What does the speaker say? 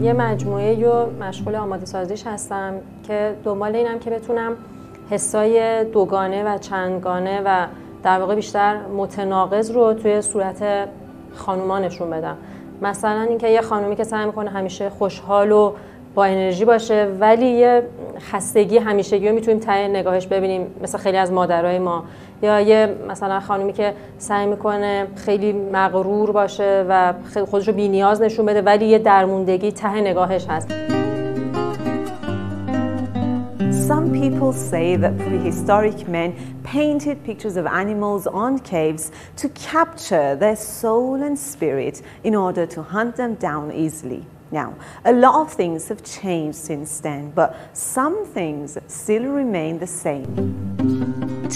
یه مجموعه رو مشغول آماده سازیش هستم که دنبال اینم که بتونم حسای دوگانه و چندگانه و در واقع بیشتر متناقض رو توی صورت خانوما نشون بدم. مثلا اینکه یه خانومی که سعی میکنه همیشه خوشحال و با انرژی باشه ولی یه خستگی همیشگی رو میتونیم ته نگاهش ببینیم، مثل خیلی از مادرای ما، یا یه مثلا خانومی که سعی میکنه خیلی مغرور باشه و خودش رو بی‌نیاز نشون بده ولی یه درموندگی ته نگاهش هست. Some people say that prehistoric men painted pictures of animals on caves to capture their soul and spirit in order to hunt them down easily. Now, a lot of things have changed since then, but some things still remain the same.